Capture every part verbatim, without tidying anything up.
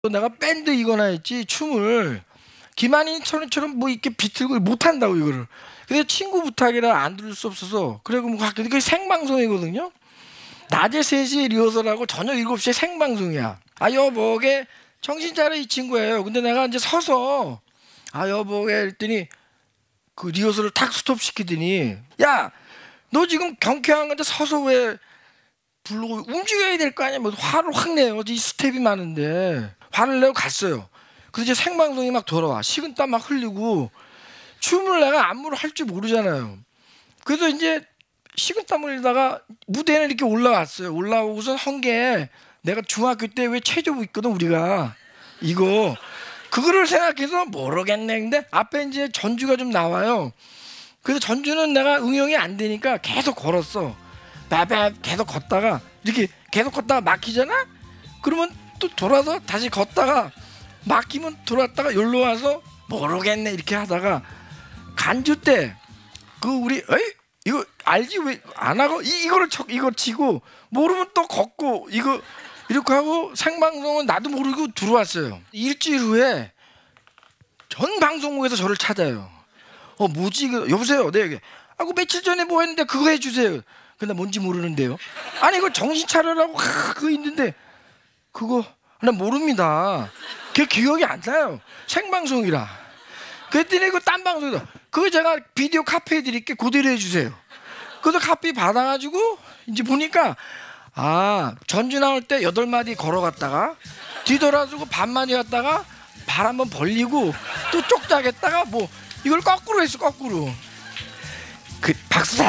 내가 밴드 이거나 했지 춤을 김한인처럼 뭐 이렇게 비틀고 못한다고 이거를. 근데 친구 부탁이라 안 들을 수 없어서 그래 그럼 가끔 그게 생방송이거든요. 낮에 세 시에 리허설하고 저녁 일곱 시에 생방송이야. 아 여보게 정신 차려 이 친구예요. 근데 내가 이제 서서 아 여보게 했더니 그 리허설을 탁 스톱시키더니 야 너 지금 경쾌한 건데 서서 왜 부르고 움직여야 될 거 아니야. 뭐 화를 확 내요. 이 스텝이 많은데 화를 내고 갔어요. 그래서 이제 생방송이 막 돌아와. 식은땀 막 흘리고 춤을 내가 안무를 할 줄 모르잖아요. 그래서 이제 식은땀 흘리다가 무대에는 이렇게 올라왔어요. 올라오고서 한 게 내가 중학교 때 왜 체조부 있거든 우리가 이거 그거를 생각해서 모르겠네. 근데 앞에 이제 전주가 좀 나와요. 그래서 전주는 내가 응용이 안 되니까 계속 걸었어. 빠빠 계속 걷다가 이렇게 계속 걷다가 막히잖아. 그러면 또 돌아서 다시 걷다가 막히면 돌았다가 여기로 와서 모르겠네 이렇게 하다가 간주 때 그 우리 에이 이거 알지 왜 안 하고 이, 이거를 쳐 이거 치고 모르면 또 걷고 이거 이렇게 하고 생방송은 나도 모르고 들어왔어요. 일주일 후에 전 방송국에서 저를 찾아요. 어 뭐지 그 여보세요. 네. 아 그 며칠 전에 뭐 했는데 그거 해주세요. 근데 뭔지 모르는데요. 아니 이거 정신 차려라고 하, 그거 있는데 그거 나 모릅니다. 그 기억이 안 나요. 생방송이라. 그랬더니 이거 딴 방송이다. 그거 제가 비디오 카피 해드릴게 그대로 해주세요. 그래서 카피 받아가지고 이제 보니까 아 전주 나올 때 여덟 마디 걸어갔다가 뒤돌아서고 반마디 갔다가 발 한번 벌리고 또 쪽다겠다가 뭐 이걸 거꾸로 했어 거꾸로. 그 박수.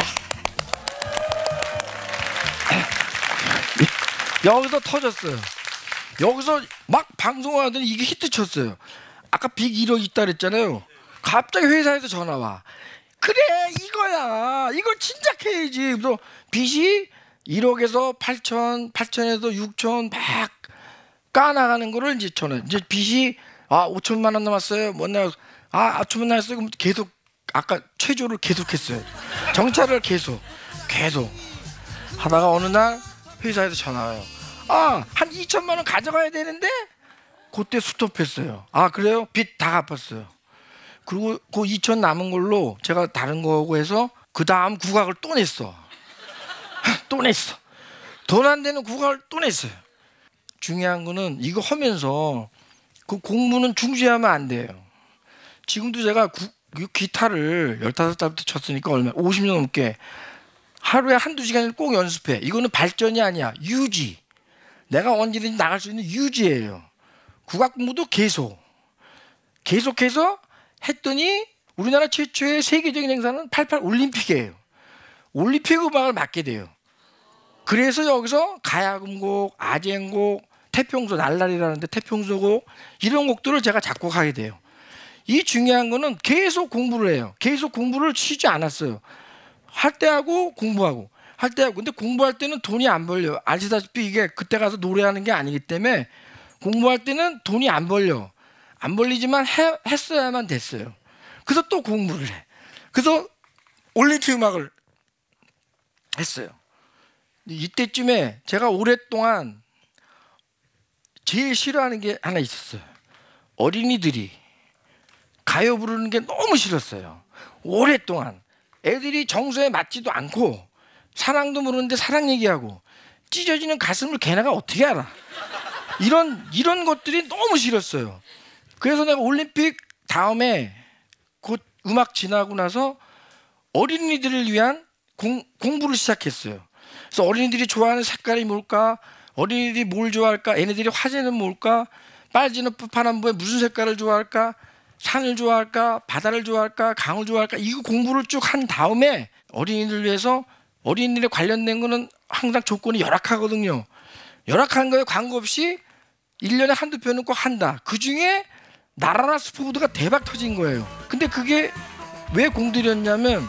여기서 터졌어요. 여기서 막 방송을 하더니 이게 히트 쳤어요. 아까 빅 일억 있다 그랬잖아요. 갑자기 회사에서 전화 와. 그래 이거야. 이걸 진작해야지. 그래서 빚이 일억에서 팔천, 팔천에서 육천 막 까나가는 거를 이제 저는 이제 빚이 아 오천만 원 남았어요. 뭐냐 아 오천만 남았어요. 그럼 계속 아까 최저를 계속했어요. 정찰을 계속 계속 하다가 어느 날 회사에서 전화 와요. 아, 한 이천만 원 가져가야 되는데 그때 스톱했어요. 아 그래요? 빚 다 갚았어요. 그리고 그 이천 남은 걸로 제가 다른 거하고 해서 그 다음 국악을 또 냈어. 또 냈어. 돈 안 되는 국악을 또 냈어요. 중요한 거는 이거 하면서 그 공부는 중지하면 안 돼요. 지금도 제가 구, 기타를 열다섯 살부터 쳤으니까 얼마 오십 년 넘게 하루에 한두 시간을 꼭 연습해. 이거는 발전이 아니야. 유지. 내가 언제든지 나갈 수 있는 유지예요. 국악 공부도 계속. 계속해서 했더니 우리나라 최초의 세계적인 행사는 팔십팔 올림픽이에요. 올림픽 음악을 맡게 돼요. 그래서 여기서 가야금곡, 아쟁곡, 태평소 날라리라는데 태평소곡 이런 곡들을 제가 작곡하게 돼요. 이 중요한 거는 계속 공부를 해요. 계속 공부를 쉬지 않았어요. 할 때 하고 공부하고 할 때 하고. 근데 공부할 때는 돈이 안 벌려. 아시다시피 이게 그때 가서 노래하는 게 아니기 때문에 공부할 때는 돈이 안 벌려. 안 벌리지만 해, 했어야만 됐어요. 그래서 또 공부를 해. 그래서 올림픽 음악을 했어요. 이때쯤에 제가 오랫동안 제일 싫어하는 게 하나 있었어요. 어린이들이 가요 부르는 게 너무 싫었어요. 오랫동안 애들이 정서에 맞지도 않고 사랑도 모르는데 사랑 얘기하고 찢어지는 가슴을 걔네가 어떻게 알아. 이런 이런 것들이 너무 싫었어요. 그래서 내가 올림픽 다음에 곧 음악 지나고 나서 어린이들을 위한 공, 공부를 시작했어요. 그래서 어린이들이 좋아하는 색깔이 뭘까? 어린이들이 뭘 좋아할까? 얘네들이 화제는 뭘까? 빨지는 파란부에 무슨 색깔을 좋아할까? 산을 좋아할까? 바다를 좋아할까? 강을 좋아할까? 이거 공부를 쭉 한 다음에 어린이들 위해서 어린이들에 관련된 거는 항상 조건이 열악하거든요. 열악한 거에 관계 없이 일 년에 한두 편은 꼭 한다. 그중에 나라라 슈퍼푸드가 대박 터진 거예요. 근데 그게 왜 공들였냐면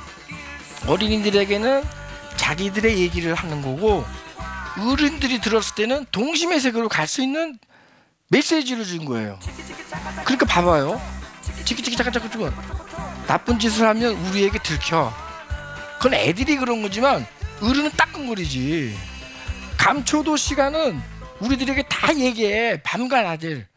어린이들에게는 자기들의 얘기를 하는 거고 어른들이 들었을 때는 동심의 세계로 갈 수 있는 메시지를 준 거예요. 그러니까 봐봐요. 치키치키 짜까짜까 쭈 나쁜 짓을 하면 우리에게 들켜. 그건 애들이 그런 거지만 어른은 따끔거리지. 감초도 시간은 우리들에게 다 얘기해. 밤과 낮을.